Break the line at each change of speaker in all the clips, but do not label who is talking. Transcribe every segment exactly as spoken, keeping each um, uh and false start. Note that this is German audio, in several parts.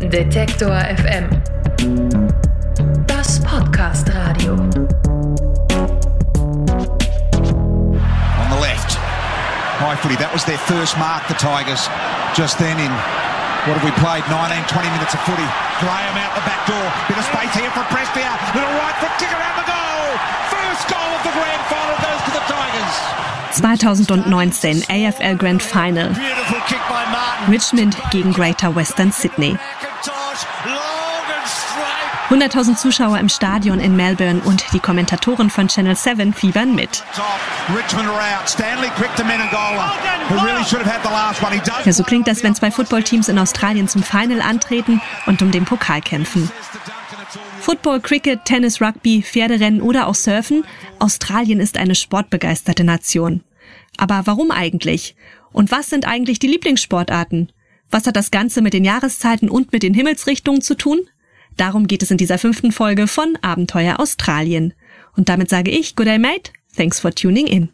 Detektor F M. Das Podcast-Radio.
On the left. High footy. That was their first mark, the Tigers. Just then in, what have we played? nineteen, twenty minutes of footy. Graham out the back door. Bit of space here for Prestia. Little right foot kick around the goal. First goal of the grand final goes to the Tigers.
zwanzig neunzehn A F L Grand Final. Richmond gegen Greater Western Sydney. hunderttausend Zuschauer im Stadion in Melbourne und die Kommentatoren von Channel sieben fiebern mit. Ja, so klingt das, wenn zwei Footballteams in Australien zum Final antreten und um den Pokal kämpfen. Football, Cricket, Tennis, Rugby, Pferderennen oder auch Surfen. Australien ist eine sportbegeisterte Nation. Aber warum eigentlich? Und was sind eigentlich die Lieblingssportarten? Was hat das Ganze mit den Jahreszeiten und mit den Himmelsrichtungen zu tun? Darum geht es in dieser fünften Folge von Abenteuer Australien. Und damit sage ich, good day mate, thanks for tuning in.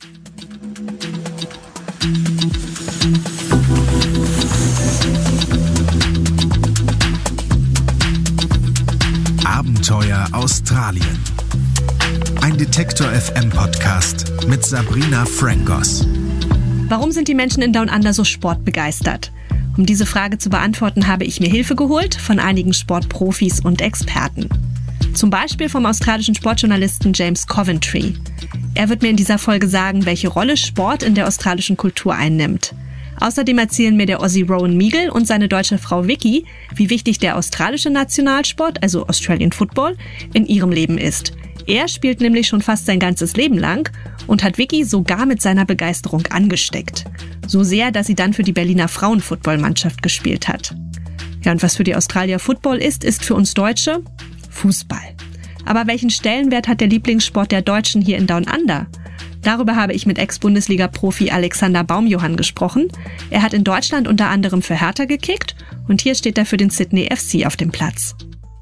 Abenteuer Australien. Ein Detektor F M Podcast mit Sabrina Frankos.
Warum sind die Menschen in Down Under so sportbegeistert? Um diese Frage zu beantworten, habe ich mir Hilfe geholt von einigen Sportprofis und Experten. Zum Beispiel vom australischen Sportjournalisten James Coventry. Er wird mir in dieser Folge sagen, welche Rolle Sport in der australischen Kultur einnimmt. Außerdem erzählen mir der Aussie Rowan Meagle und seine deutsche Frau Vicky, wie wichtig der australische Nationalsport, also Australian Football, in ihrem Leben ist. Er spielt nämlich schon fast sein ganzes Leben lang und hat Vicky sogar mit seiner Begeisterung angesteckt. So sehr, dass sie dann für die Berliner Frauenfootballmannschaft gespielt hat. Ja, und was für die Australier Football ist, ist für uns Deutsche Fußball. Aber welchen Stellenwert hat der Lieblingssport der Deutschen hier in Down Under? Darüber habe ich mit Ex-Bundesliga-Profi Alexander Baumjohann gesprochen. Er hat in Deutschland unter anderem für Hertha gekickt und hier steht er für den Sydney F C auf dem Platz.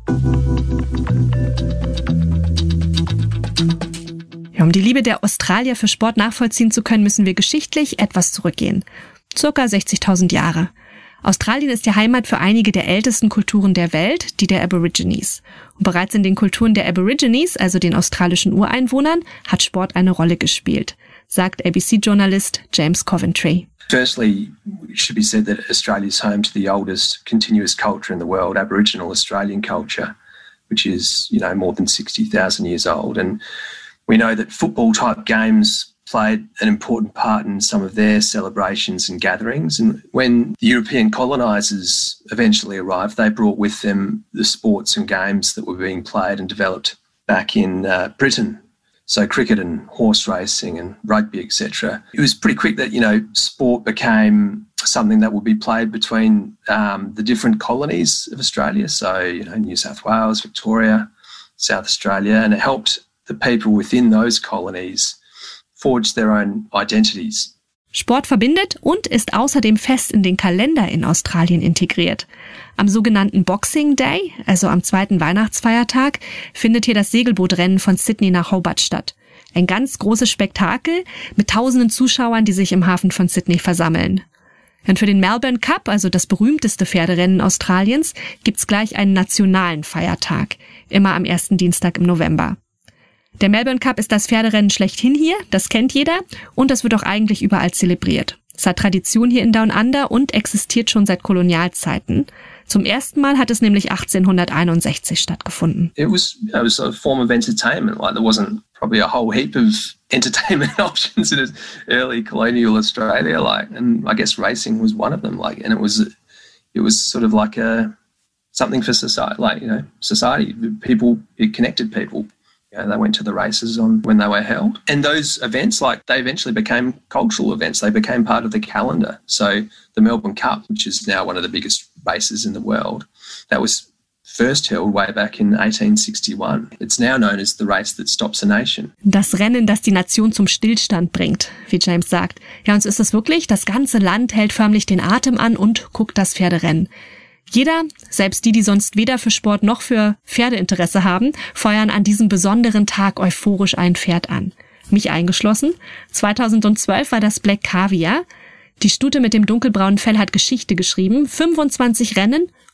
Ja, um die Liebe der Australier für Sport nachvollziehen zu können, müssen wir geschichtlich etwas zurückgehen. Circa sechzigtausend Jahre. Australien ist die Heimat für einige der ältesten Kulturen der Welt, die der Aborigines. Und bereits in den Kulturen der Aborigines, also den australischen Ureinwohnern, hat Sport eine Rolle gespielt, sagt A B C-Journalist James Coventry.
Firstly, it should be said that Australia is home to the oldest continuous culture in the world, Aboriginal Australian culture, which is, you know, more than sixty thousand years old. And we know that football-type games played an important part in some of their celebrations and gatherings. And when the European colonisers eventually arrived, they brought with them the sports and games that were being played and developed back in uh, Britain. So cricket and horse racing and rugby, et cetera. It was pretty quick that, you know, sport became something that would be played between um, the different colonies of Australia. So, you know, New South Wales, Victoria, South Australia, and it helped the people within those colonies forge their own identities.
Sport verbindet und ist außerdem fest in den Kalender in Australien integriert. Am sogenannten Boxing Day, also am zweiten Weihnachtsfeiertag, findet hier das Segelbootrennen von Sydney nach Hobart statt. Ein ganz großes Spektakel mit tausenden Zuschauern, die sich im Hafen von Sydney versammeln. Und für den Melbourne Cup, also das berühmteste Pferderennen Australiens, gibt's gleich einen nationalen Feiertag, immer am ersten Dienstag im November. Der Melbourne Cup ist das Pferderennen schlechthin hier, das kennt jeder und das wird auch eigentlich überall zelebriert. Es hat Tradition hier in Down Under und existiert schon seit Kolonialzeiten. Zum ersten Mal hat es nämlich achtzehnhunderteinundsechzig stattgefunden.
It was, it was a form of entertainment. Like there wasn't probably a whole heap of entertainment options in early colonial Australia. Like, and I guess racing was one of them. Like, and it was, it was sort of like a something for society. Like, you know, society. People, it connected people. You know, they went to the races on when they were held. And those events, like, they eventually became cultural events. They became part of the calendar. So the Melbourne Cup, which is now one of the biggest races in the world, that was first held way back in eighteen sixty-one. It's now known as the race that stops a nation.
Das Rennen, das die Nation zum Stillstand bringt, wie James sagt. Ja, und so ist es wirklich. Das ganze Land hält förmlich den Atem an und guckt das Pferderennen. Jeder, selbst die, die sonst weder für Sport noch für Pferdeinteresse haben, feuern an diesem besonderen Tag euphorisch ein Pferd an. Mich eingeschlossen. zweitausendzwölf war das Black Caviar. Die Stute mit dem dunkelbraunen Fell hat Geschichte geschrieben. fünfundzwanzig Rennen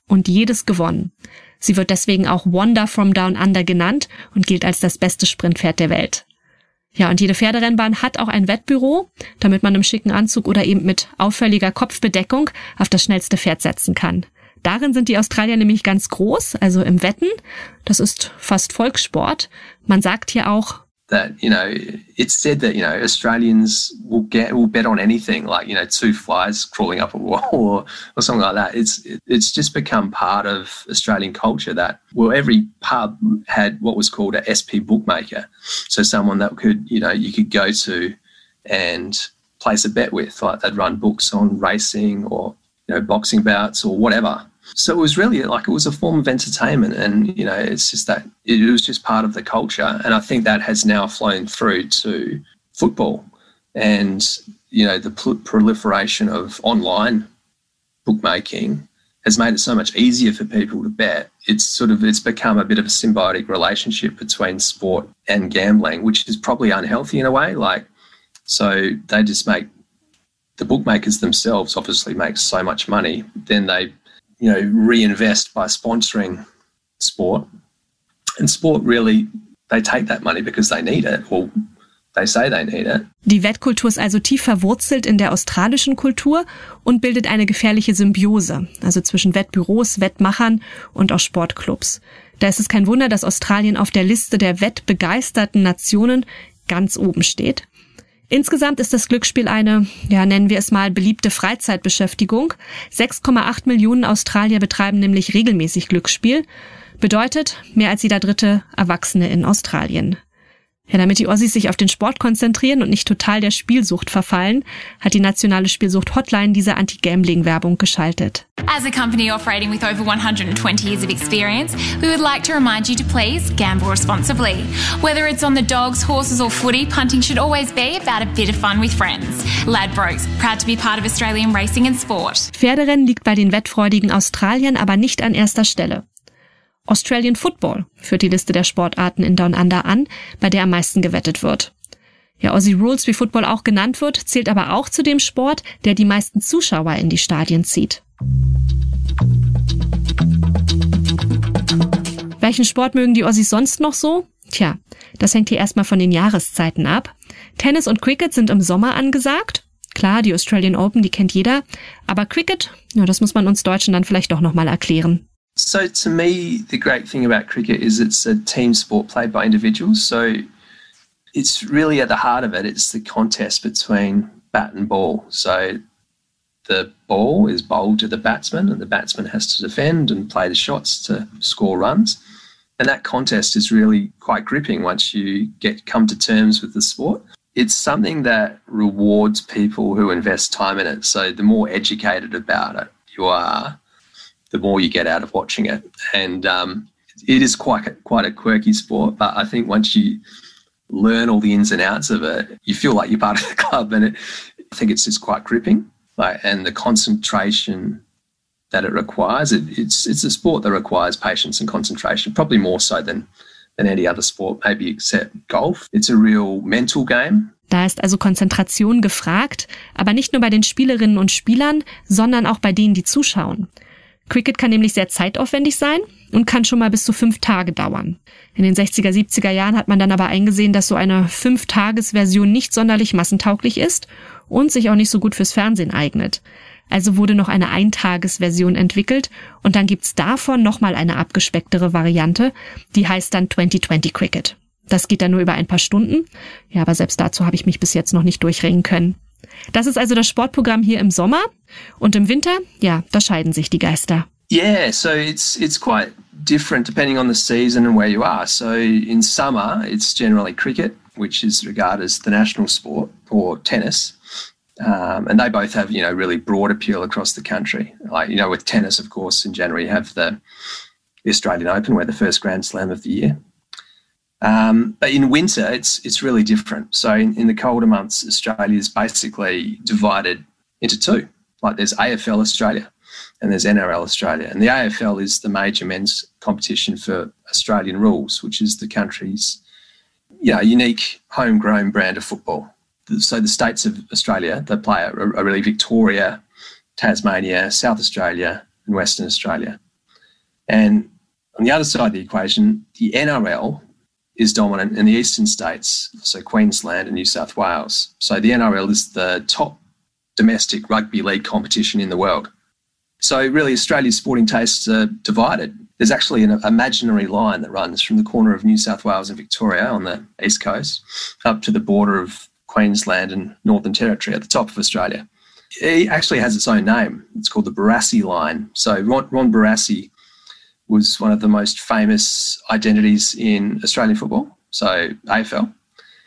und jedes gewonnen. Sie wird deswegen auch Wonder from Down Under genannt und gilt als das beste Sprintpferd der Welt. Ja, und jede Pferderennbahn hat auch ein Wettbüro, damit man im schicken Anzug oder eben mit auffälliger Kopfbedeckung auf das schnellste Pferd setzen kann. Darin sind die Australier nämlich ganz groß, also im Wetten. Das ist fast Volkssport. Man sagt hier auch,
that, you know, it's said that, you know, Australians will get will bet on anything, like, you know, two flies crawling up a wall or, or something like that. It's it's just become part of Australian culture that, well, every pub had what was called a S P bookmaker. So someone that could, you know, you could go to and place a bet with, like they'd run books on racing or, you know, boxing bouts or whatever. So it was really like it was a form of entertainment, and you know, it's just that it was just part of the culture, and I think that has now flown through to football, and you know, the pl- proliferation of online bookmaking has made it so much easier for people to bet. It's sort of it's become a bit of a symbiotic relationship between sport and gambling, which is probably unhealthy in a way. Like, so they just make the bookmakers themselves obviously make so much money, then they you know, reinvest by sponsoring sport. And sport really, they take that money because they need it, or they say they need it.
Die Wettkultur ist also tief verwurzelt in der australischen Kultur und bildet eine gefährliche Symbiose, also zwischen Wettbüros, Wettmachern und auch Sportclubs. Da ist es kein Wunder, dass Australien auf der Liste der wettbegeisterten Nationen ganz oben steht. Insgesamt ist das Glücksspiel eine, ja, nennen wir es mal, beliebte Freizeitbeschäftigung. sechs Komma acht Millionen Australier betreiben nämlich regelmäßig Glücksspiel. Bedeutet, mehr als jeder dritte Erwachsene in Australien. Ja, damit die Aussies sich auf den Sport konzentrieren und nicht total der Spielsucht verfallen, hat die nationale Spielsucht-Hotline diese Anti-Gambling-Werbung geschaltet.
As a company operating with over one hundred twenty years of experience, we would like to remind you to please gamble responsibly. Whether it's on the dogs, horses or footy, punting should always be about a bit of fun with friends. Ladbrokes, proud to be part of Australian racing and sport.
Pferderennen liegt bei den wettfreudigen Australiern aber nicht an erster Stelle. Australian Football führt die Liste der Sportarten in Down Under an, bei der am meisten gewettet wird. Ja, Aussie Rules, wie Football auch genannt wird, zählt aber auch zu dem Sport, der die meisten Zuschauer in die Stadien zieht. Welchen Sport mögen die Aussies sonst noch so? Tja, das hängt hier erstmal von den Jahreszeiten ab. Tennis und Cricket sind im Sommer angesagt. Klar, die Australian Open, die kennt jeder. Aber Cricket, ja, das muss man uns Deutschen dann vielleicht doch nochmal erklären.
So to me, the great thing about cricket is it's a team sport played by individuals. So it's really at the heart of it, it's the contest between bat and ball. So the ball is bowled to the batsman and the batsman has to defend and play the shots to score runs. And that contest is really quite gripping once you get come to terms with the sport. It's something that rewards people who invest time in it. So the more educated about it you are, the more you get out of watching it. And um, it is quite a, quite a quirky sport, but I think once you learn all the ins and outs of it, you feel like you're part of the club, and it, I think it's just quite gripping. Like, and the concentration that it requires, it, it's it's a sport that requires patience and concentration, probably more so than, than any other sport, maybe except golf. It's a real mental game.
Da ist also Konzentration gefragt, aber nicht nur bei den Spielerinnen und Spielern, sondern auch bei denen, die zuschauen. Cricket kann nämlich sehr zeitaufwendig sein und kann schon mal bis zu fünf Tage dauern. In den sechziger, siebziger Jahren hat man dann aber eingesehen, dass so eine Fünf-Tages-Version nicht sonderlich massentauglich ist und sich auch nicht so gut fürs Fernsehen eignet. Also wurde noch eine Eintages-Version entwickelt und dann gibt's davon nochmal eine abgespecktere Variante, die heißt dann zwanzig zwanzig Cricket. Das geht dann nur über ein paar Stunden. Ja, aber selbst dazu habe ich mich bis jetzt noch nicht durchringen können. Das ist also das Sportprogramm hier im Sommer. Und im Winter, ja, da scheiden sich die Geister.
Yeah, so it's it's quite different depending on the season and where you are. So in summer, it's generally cricket, which is regarded as the national sport, or tennis. Um, and they both have, you know, really broad appeal across the country. Like, you know, with tennis, of course, in January you have the, the Australian Open, where the first Grand Slam of the year. Um, but in winter, it's it's really different. So in, in the colder months, Australia is basically divided into two. Like, there's A F L Australia and there's N R L Australia. And the A F L is the major men's competition for Australian rules, which is the country's, you know, unique homegrown brand of football. So the states of Australia, they play are, are really Victoria, Tasmania, South Australia and Western Australia. And on the other side of the equation, the N R L is dominant in the eastern states, so Queensland and New South Wales. So the N R L is the top domestic rugby league competition in the world. So really Australia's sporting tastes are divided. There's actually an imaginary line that runs from the corner of New South Wales and Victoria on the east coast up to the border of Queensland and Northern Territory at the top of Australia. It actually has its own name. It's called the Barassi line. So Ron, Ron Barassi was one of the most famous identities in Australian football, so A F L.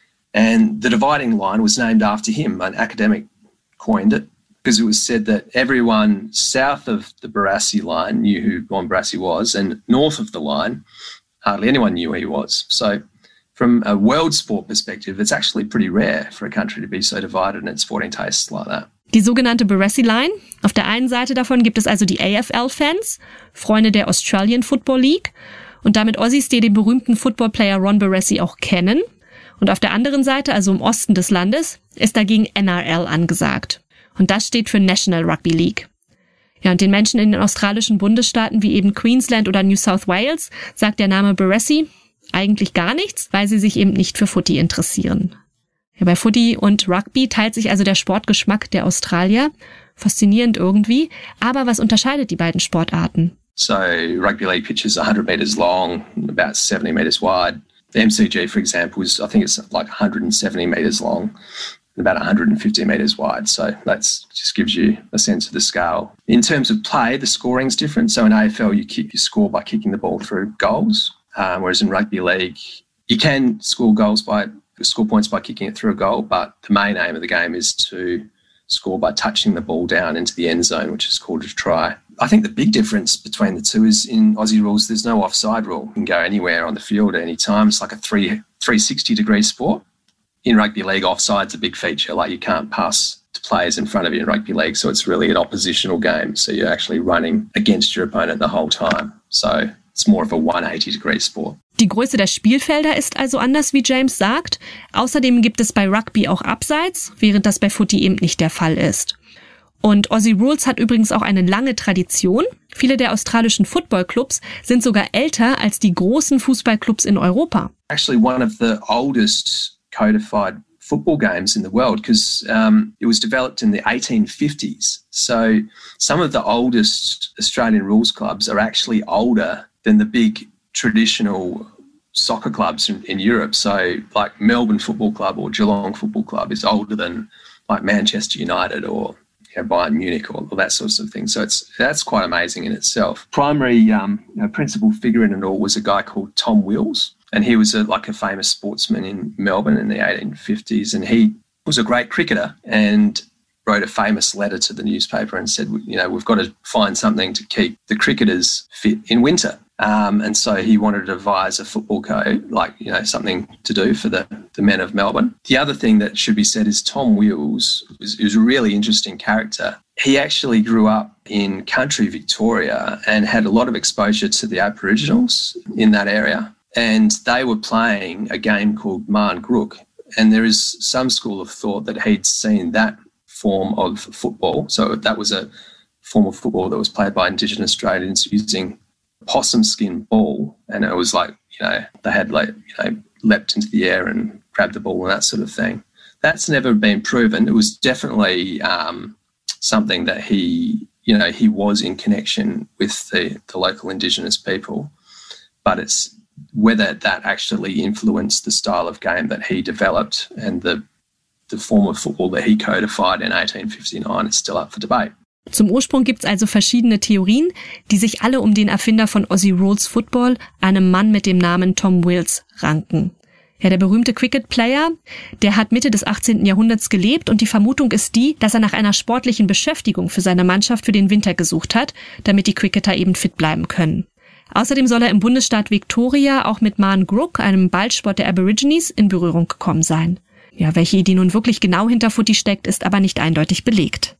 And the dividing line was named after him. An academic coined it because it was said that everyone south of the Barassi line knew who Ron Barassi was, and north of the line, hardly anyone knew who he was. So from a world sport perspective, it's actually pretty rare for a country to be so divided in its sporting tastes like that.
Die sogenannte Barassi Line. Auf der einen Seite davon gibt es also die A F L-Fans, Freunde der Australian Football League und damit Aussies, die den berühmten Footballplayer Ron Barassi auch kennen. Und auf der anderen Seite, also im Osten des Landes, ist dagegen N R L angesagt. Und das steht für National Rugby League. Ja, und den Menschen in den australischen Bundesstaaten wie eben Queensland oder New South Wales sagt der Name Barassi eigentlich gar nichts, weil sie sich eben nicht für Footy interessieren. Ja, bei Footy und Rugby teilt sich also der Sportgeschmack der Australier. Faszinierend irgendwie. Aber was unterscheidet die beiden Sportarten?
So rugby league pitches are one hundred metres long, about seventy metres wide. The M C G, for example, is I think it's like one hundred seventy metres long and about one hundred fifty metres wide. So that just gives you a sense of the scale. In terms of play, the scoring's different. So in A F L, you kick, you score by kicking the ball through goals, um, whereas in rugby league, you can score goals by score points by kicking it through a goal, but the main aim of the game is to score by touching the ball down into the end zone, which is called a try. I think the big difference between the two is in Aussie rules, there's no offside rule. You can go anywhere on the field at any time. It's like a three, three sixty degree sport. In rugby league, offside's a big feature. Like you can't pass to players in front of you in rugby league, so it's really an oppositional game. So you're actually running against your opponent the whole time. So it's more of a one eighty degree sport.
Die Größe der Spielfelder ist also anders, wie James sagt. Außerdem gibt es bei Rugby auch Abseits, während das bei Footy eben nicht der Fall ist. Und Aussie Rules hat übrigens auch eine lange Tradition. Viele der australischen Footballclubs sind sogar älter als die großen Fußballclubs in Europa.
Actually one of the oldest codified football games in the world because um, it was developed in the eighteen fifties. So some of the oldest Australian rules clubs are actually older than the big traditional soccer clubs in, in Europe. So like Melbourne Football Club or Geelong Football Club is older than like Manchester United or you know, Bayern Munich or, or that sorts of thing. So it's that's quite amazing in itself. Primary um, you know, principal figure in it all was a guy called Tom Wills. And he was a, like a famous sportsman in Melbourne in the eighteen fifties. And he was a great cricketer and wrote a famous letter to the newspaper and said, you know, we've got to find something to keep the cricketers fit in winter. Um, and so he wanted to devise a football code, like, you know, something to do for the, the men of Melbourne. The other thing that should be said is Tom Wills was, was a really interesting character. He actually grew up in country Victoria and had a lot of exposure to the Aboriginals in that area. And they were playing a game called Marn Grook. And there is some school of thought that he'd seen that form of football. So that was a form of football that was played by Indigenous Australians using possum skin ball. And it was like, you know, they had like, you know, leapt into the air and grabbed the ball and that sort of thing. That's never been proven. It was definitely um, something that he, you know, he was in connection with the, the local Indigenous people. But it's whether that actually influenced the style of game that he developed and the the form of football that he codified in eighteen fifty-nine is still up for debate.
Zum Ursprung gibt's also verschiedene Theorien, die sich alle um den Erfinder von Aussie Rules Football, einem Mann mit dem Namen Tom Wills, ranken. Ja, der berühmte Cricket-Player, der hat Mitte des achtzehnten Jahrhunderts gelebt und die Vermutung ist die, dass er nach einer sportlichen Beschäftigung für seine Mannschaft für den Winter gesucht hat, damit die Cricketer eben fit bleiben können. Außerdem soll er im Bundesstaat Victoria auch mit Marn Grook, einem Ballsport der Aborigines, in Berührung gekommen sein. Ja, welche Idee nun wirklich genau hinter Footy steckt, ist aber nicht eindeutig belegt.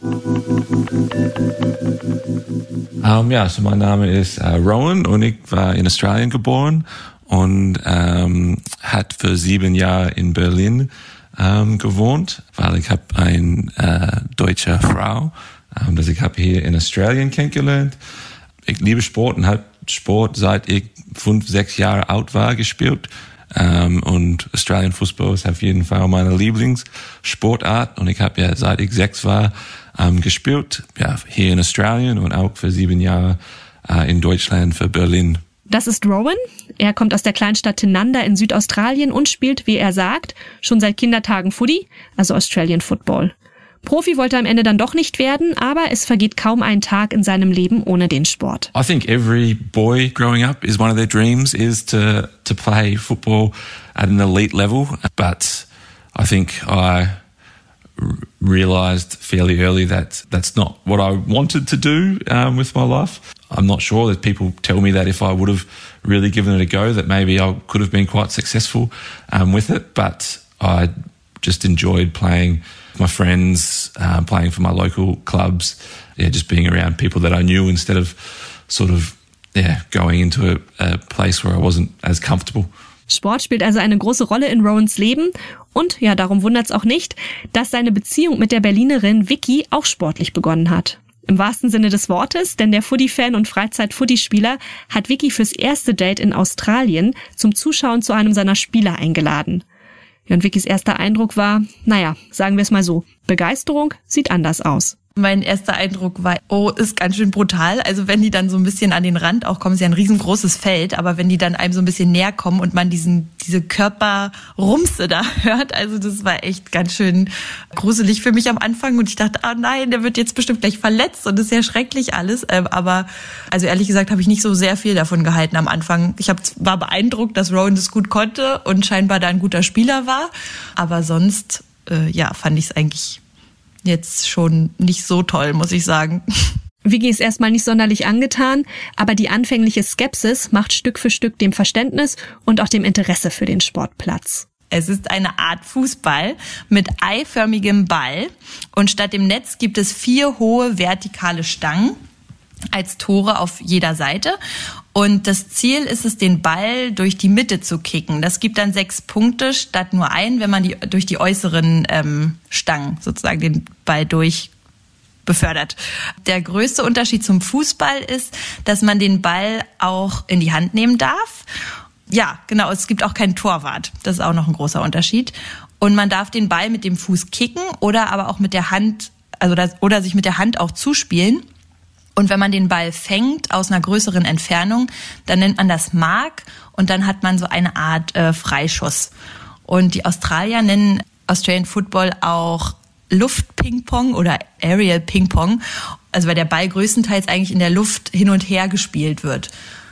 Um, ja, so mein Name ist uh, Rowan und ich war in Australien geboren und um, hat für sieben Jahre in Berlin um, gewohnt, weil ich habe eine uh, deutsche Frau, um, das ich habe hier in Australien kennengelernt. Ich liebe Sport und habe Sport, seit ich fünf, sechs Jahre alt war, gespielt. Um, und Australian Football ist auf jeden Fall meine Lieblingssportart. Und ich habe ja, seit ich sechs war, um, gespielt. Ja, hier in Australien und auch für sieben Jahre uh, in Deutschland für Berlin.
Das ist Rowan. Er kommt aus der Kleinstadt Tinanda in Südaustralien und spielt, wie er sagt, schon seit Kindertagen Footy, also Australian Football. Profi wollte er am Ende dann doch nicht werden, aber es vergeht kaum ein Tag in seinem Leben ohne den Sport.
I think every boy growing up is one of their dreams is to to play football at an elite level, but I think I r- realized fairly early that that's not what I wanted to do um, with my life. I'm not sure that people tell me that if I would have really given it a go, that maybe I could have been quite successful um, with it, but I just enjoyed playing my friends, uh, playing for my local clubs, yeah, just being around people that I knew instead of sort of, yeah, going into a, a place where I wasn't as comfortable.
Sport spielt also eine große Rolle in Rowans Leben und, ja, darum wundert's auch nicht, dass seine Beziehung mit der Berlinerin Vicky auch sportlich begonnen hat. Im wahrsten Sinne des Wortes, denn der Footy-Fan und Freizeit-Footy-Spieler hat Vicky fürs erste Date in Australien zum Zuschauen zu einem seiner Spieler eingeladen. Ja, und Vickys erster Eindruck war, naja, sagen wir es mal so, Begeisterung sieht anders aus.
Mein erster Eindruck war, oh, ist ganz schön brutal. Also wenn die dann so ein bisschen an den Rand auch kommen, ist ja ein riesengroßes Feld, aber wenn die dann einem so ein bisschen näher kommen und man diesen diese Körperrumse da hört, also das war echt ganz schön gruselig für mich am Anfang und ich dachte, ah nein, der wird jetzt bestimmt gleich verletzt und das ist ja schrecklich alles. Aber also ehrlich gesagt habe ich nicht so sehr viel davon gehalten am Anfang. Ich hab, war beeindruckt, dass Rowan das gut konnte und scheinbar da ein guter Spieler war, aber sonst äh, ja, fand ich es eigentlich jetzt schon nicht so toll, muss ich sagen.
Vicky ist erstmal nicht sonderlich angetan, aber die anfängliche Skepsis macht Stück für Stück dem Verständnis und auch dem Interesse für den Sport Platz.
Es ist eine Art Fußball mit eiförmigem Ball und statt dem Netz gibt es vier hohe vertikale Stangen als Tore auf jeder Seite. Und das Ziel ist es, den Ball durch die Mitte zu kicken. Das gibt dann sechs Punkte statt nur ein, wenn man die durch die äußeren ähm, Stangen sozusagen den Ball durch befördert. Der größte Unterschied zum Fußball ist, dass man den Ball auch in die Hand nehmen darf. Ja, genau, es gibt auch keinen Torwart. Das ist auch noch ein großer Unterschied. Und man darf den Ball mit dem Fuß kicken oder aber auch mit der Hand, also das, oder sich mit der Hand auch zuspielen. Und wenn man den Ball fängt aus einer größeren Entfernung, dann nennt man das Mark und dann hat man so eine Art äh, Freischuss. Und die Australier nennen Australian Football auch Luft-Ping-Pong oder Aerial Ping-Pong, also weil der Ball größtenteils eigentlich in der Luft hin und her gespielt wird.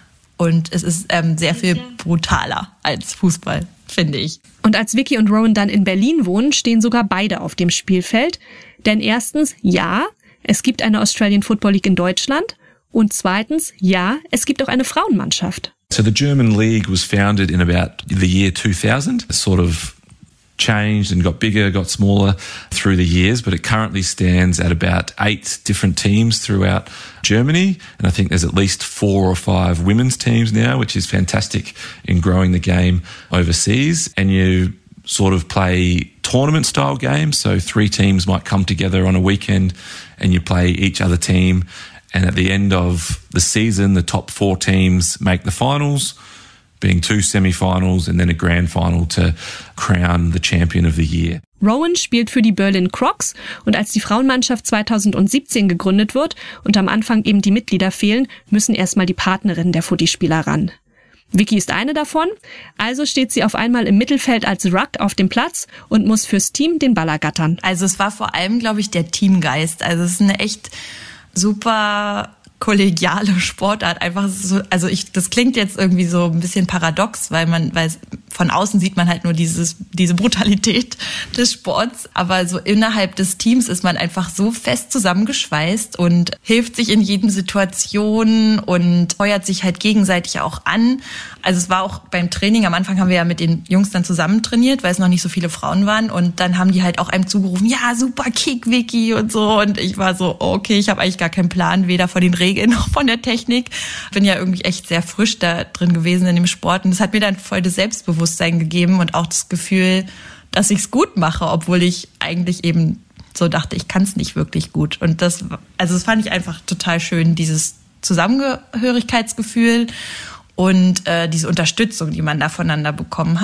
Und es ist ähm, sehr viel brutaler als Fußball, finde ich.
Und als Vicky und Rowan dann in Berlin wohnen, stehen sogar beide auf dem Spielfeld. Denn erstens, ja, es gibt eine Australian Football League in Deutschland und zweitens, ja, es gibt auch eine Frauenmannschaft.
So the German league was founded in about the year two thousand. It sort of changed and got bigger, got smaller through the years, but it currently stands at about eight different teams throughout Germany. And I think there's at least four or five women's teams now, which is fantastic in growing the game overseas. And you sort of play tournament style games. So three teams might come together on a weekend and you play each other team. And at the end of the season, the top four teams make the finals, being two semi-finals and then a grand final to crown the champion of the year.
Rowan spielt für die Berlin Crocs und als die Frauenmannschaft zweitausendsiebzehn gegründet wird und am Anfang eben die Mitglieder fehlen, müssen erstmal die Partnerinnen der Footy-Spieler ran. Vicky ist eine davon, also steht sie auf einmal im Mittelfeld als Ruck auf dem Platz und muss fürs Team den Ball ergattern.
Also es war vor allem, glaube ich, der Teamgeist. Also es ist eine echt super kollegiale Sportart. Einfach so, also ich, das klingt jetzt irgendwie so ein bisschen paradox, weil man, weil von außen sieht man halt nur dieses, diese Brutalität des Sports. Aber so innerhalb des Teams ist man einfach so fest zusammengeschweißt und hilft sich in jeden Situation und feuert sich halt gegenseitig auch an. Also es war auch beim Training, am Anfang haben wir ja mit den Jungs dann zusammen trainiert, weil es noch nicht so viele Frauen waren. Und dann haben die halt auch einem zugerufen, ja, super Kick, Vicky und so. Und ich war so, okay, ich habe eigentlich gar keinen Plan, weder von den Regeln noch von der Technik. Bin ja irgendwie echt sehr frisch da drin gewesen in dem Sport. Und das hat mir dann voll das Selbstbewusstsein gegeben und auch das Gefühl, dass ich es gut mache, obwohl ich eigentlich eben so dachte, ich kann es nicht wirklich gut. Und das, also das fand ich einfach total schön, dieses Zusammengehörigkeitsgefühl und äh, diese Unterstützung, die man da voneinander bekommen hat.